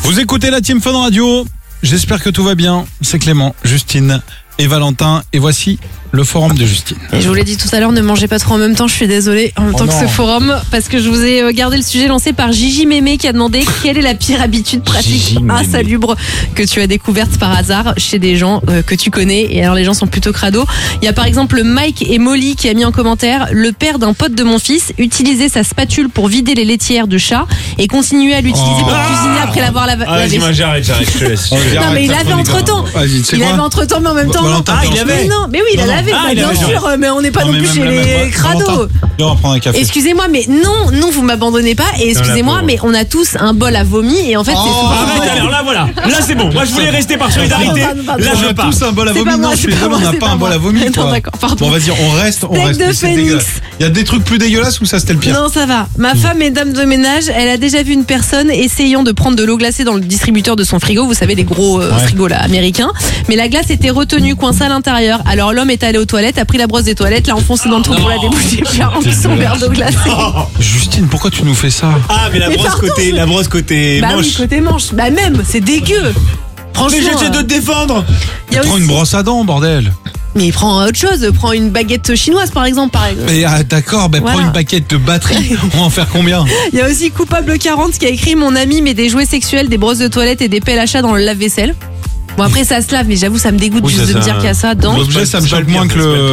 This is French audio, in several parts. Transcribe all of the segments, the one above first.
Vous écoutez la Team Fun Radio. J'espère que tout va bien. C'est Clément, Justine et Valentin. Et voici le forum de Justine. Et je vous l'ai dit tout à l'heure, ne mangez pas trop en même temps, je suis désolée, en même temps que ce forum, parce que je vous ai gardé le sujet lancé par Gigi Mémé qui a demandé quelle est la pire habitude pratique insalubre que tu as découverte par hasard chez des gens que tu connais. Et alors les gens sont plutôt crado. Il y a par exemple Mike et Molly qui a mis en commentaire: le père d'un pote de mon fils utilisait sa spatule pour vider les laitières de chat et continuait à l'utiliser pour cuisiner après l'avoir lavé. Vas-y, j'arrête, je te laisse. Non mais il avait entre temps. Il avait entre temps, mais en même temps. Il avait. Non, mais oui, il a lavé, bien sûr, mais on n'est pas non plus chez les crados. On va prendre un café. Excusez-moi, mais non, vous m'abandonnez pas. Et excusez-moi, mais on a tous un bol à vomi et en fait, c'est souvent. Arrête, alors là, voilà. Là, c'est bon. Moi, je voulais rester par solidarité. Là, on a tous un bol à vomi. Non, je suis désolé, on n'a pas un bol à vomi. Non, d'accord, pardon. Bon, vas-y, on reste. C'est dégueulasse. Il y a des trucs plus dégueulasses ou ça, c'était le pire? Non, ça va. Ma femme est dame de ménage. Elle a déjà vu une personne essayant de prendre de l'eau glacée dans le distributeur de son frigo. Vous savez, les gros frigos là, américains. Mais la glace était retenue, coincée à l'intérieur. Alors l'homme est allé aux toilettes, a pris la brosse des toilettes, l'a enfoncé dans le trou pour la déboucher, puis a rempli son verre d'eau glacée. Justine, pourquoi tu nous fais ça? Ah, mais la brosse côté bah manche. Oui, côté manche. Bah même, c'est dégueu. Franchement. Mais j'essaie de te défendre. Prends une brosse à dents, bordel. Mais il prend autre chose, prends une baguette chinoise par exemple. Mais d'accord, voilà. Prends une baguette de batterie. On va en faire combien? Il y a aussi Coupable 40 qui a écrit: mon ami met des jouets sexuels, des brosses de toilette et des pelles à chat dans le lave-vaisselle. Bon après ça se lave, mais j'avoue ça me dégoûte juste de me dire qu'il y a ça dedans. L'objet ça me choque moins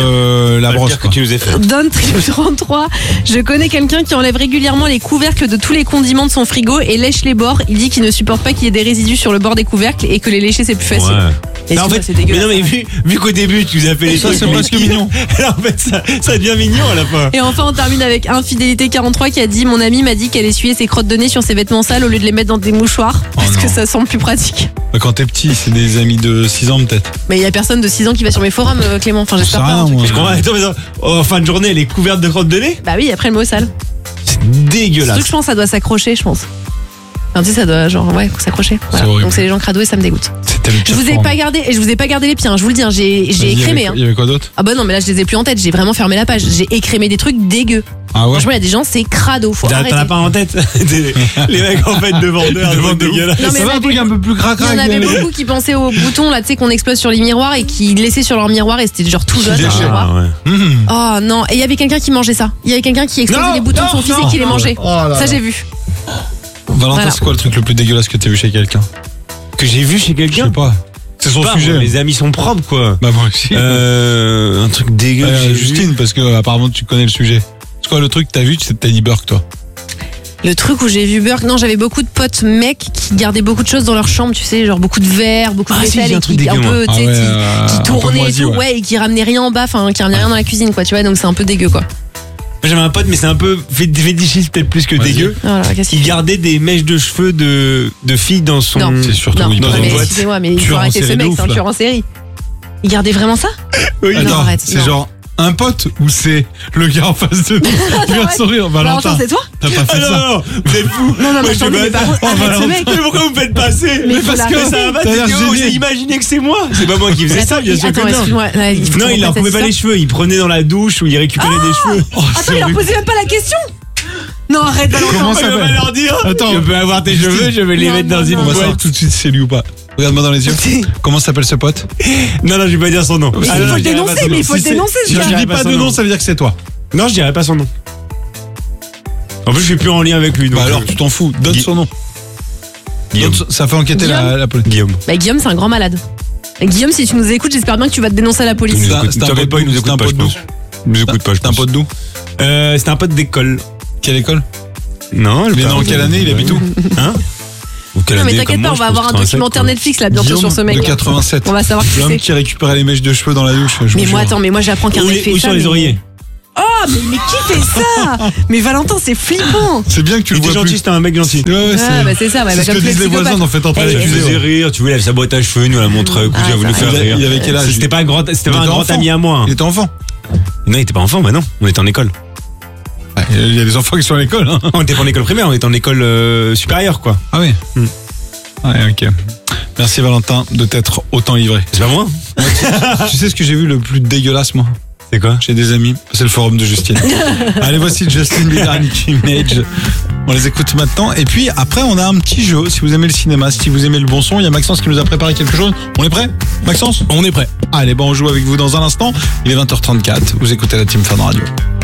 que la brosse que tu nous as fait. Don Trip 33, je connais quelqu'un qui enlève régulièrement les couvercles de tous les condiments de son frigo et lèche les bords. Il dit qu'il ne supporte pas qu'il y ait des résidus sur le bord des couvercles et que les lécher c'est plus facile. Ouais. Et en fait, c'est dégueulasse. mais non, mais vu qu'au début tu nous as fait les ça, c'est presque mignon. Alors en fait ça devient mignon à la fin. Et enfin on termine avec Infidélité 43 qui a dit: mon amie m'a dit qu'elle essuyait ses crottes de nez sur ses vêtements sales au lieu de les mettre dans des mouchoirs parce que ça semble plus pratique. Quand t'es petit, c'est des amis de 6 ans peut-être. Mais il y a personne de 6 ans qui va sur mes forums, Clément. Enfin j'espère pas. Attends, en fin de journée elle est couverte de crottes de nez. Bah oui, après le mot sale. C'est dégueulasse. Je pense que ça doit s'accrocher, je pense. Enfin, tu sais, ça doit s'accrocher. Voilà. Donc c'est les gens crado et ça me dégoûte. Je vous ai pas gardé les pieds, je vous le dis, j'ai écrémé. Il y avait quoi d'autre? Ah bah non, mais là je les ai plus en tête, j'ai vraiment fermé la page. J'ai écrémé des trucs dégueux. Ah ouais. Franchement, il y a des gens, c'est crado. Faut arrêter. T'en as pas en tête? Les mecs en fait de vendeurs, dégueulasses. Non, mais ça va un truc un peu plus cracra. Il y en avait beaucoup qui pensaient aux boutons là, tu sais, qu'on explose sur les miroirs et qui laissaient sur leur miroir et c'était genre tout jaune. Oh non, et il y avait quelqu'un qui mangeait ça. Il y avait quelqu'un qui explosait les boutons de son fils et qui les mangeait. Ça j'ai vu. Valentin, c'est quoi le truc le plus dégueulasse que t'as vu chez quelqu'un? Que j'ai vu chez quelqu'un? Je sais pas. C'est son sujet. Les amis sont propres quoi. Bah moi aussi. Un truc dégueu. Justine, parce que apparemment tu connais le sujet. C'est quoi le truc que t'as vu? C'est Teddy Burke, toi? Le truc où j'ai vu Burke, non, j'avais beaucoup de potes mecs qui gardaient beaucoup de choses dans leur chambre, tu sais, genre beaucoup de verres, beaucoup de vaisselle et qui un peu, tu sais, qui tournaient et tout, et qui ramenaient rien en bas, enfin, qui ramenaient rien dans la cuisine, quoi, tu vois, donc c'est un peu dégueu, quoi. J'avais un pote, mais c'est un peu fétichiste, peut-être plus que dégueu. Il gardait des mèches de cheveux de filles dans son. Non, c'est surtout non, dans une boîte. Excusez-moi, mais il faut arrêter ce mec, c'est un tueur en série. Il gardait vraiment ça? Oui, non, arrête. C'est genre un pote ou c'est le gars en face de nous? Tu viens de sourire, Valentin. C'est toi? T'as pas fait ça? Non, vous êtes fous. Non, mais par contre, arrête ce mec. Mais pourquoi vous me faites passer? Mais parce que ça va, vous avez imaginé que c'est moi. C'est pas moi qui faisais ça, bien sûr que non. Non, il leur coupait pas les cheveux, il prenait dans la douche ou il récupérait des cheveux. Attends, il leur posait même pas la question? Non, arrête, Valentin. Comment ça va leur dire? Attends, je peux avoir tes cheveux, je vais les mettre dans une boîte. On va savoir boîte. tout de suite si c'est lui ou pas. Regarde-moi dans les yeux. Comment s'appelle ce pote? Non, je vais pas dire son nom. Il faut le dénoncer, mais il faut le dénoncer. Si tu dis pas de nom, ça veut dire que c'est toi. Non, je dirais pas son nom. En plus, je suis plus en lien avec lui. Bah alors, tu t'en fous. Donne son nom. Guillaume. Ça fait enquêter la police. Guillaume. Bah Guillaume, c'est un grand malade. Guillaume, si tu nous écoutes, j'espère bien que tu vas te dénoncer à la police. C'est un pote pas, il nous écoute pas, je pense. Il nous écoute pas, je pense. C'est un pote d'où? C'est un pote d'école. Quelle école? Non, il est dans quelle année? Il habite où? Hein? Non mais t'inquiète pas, on va avoir un documentaire Netflix là bientôt sur ce mec. De 87. On va savoir qui c'est. L'homme qui récupérait les mèches de cheveux dans la douche. Mais moi attends, mais moi j'apprends qu'un mec fait ça. Ou sur les oreillers. Oh mais qui fait ça? Mais Valentin, c'est flippant. C'est bien que tu le vois gentil, c'était un mec gentil. Ouais, c'est ça. C'est ce que disent les voisins en fait entre les accusés. Il faisait rire, tu vois, il avait sa boîte à cheveux, nous on la montre, écoute, j'ai voulu faire rire. Il avait quel âge? C'était pas un grand ami à moi. Il était enfant? Non, il était pas enfant, bah non, on était en école. Il y a des enfants qui sont à l'école. On était pas en école primaire, on était en école supérieure quoi. Ah oui. Ouais, ok. Merci Valentin de t'être autant livré. C'est pas moi. Tu sais ce que j'ai vu le plus dégueulasse moi? C'est quoi? Chez des amis. C'est le forum de Justine. Allez, voici Justin Bieber, Nicki Minaj. On les écoute maintenant. Et puis après, on a un petit jeu. Si vous aimez le cinéma, si vous aimez le bon son, il y a Maxence qui nous a préparé quelque chose. On est prêt, Maxence? On est prêt. Allez, bon, on joue avec vous dans un instant. Il est 20h34. Vous écoutez la Team Fun Radio.